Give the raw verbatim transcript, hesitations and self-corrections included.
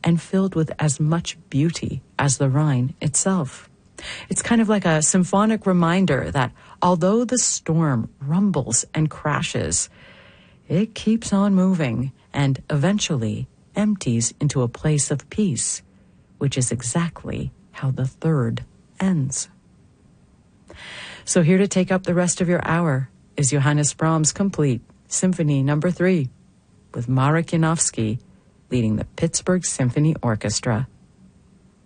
and filled with as much beauty as the Rhine itself. It's kind of like a symphonic reminder that although the storm rumbles and crashes, it keeps on moving and eventually empties into a place of peace, which is exactly how the third ends. So here to take up the rest of your hour is Johannes Brahms' complete Symphony Number Three, with Marek Janowski leading the Pittsburgh Symphony Orchestra.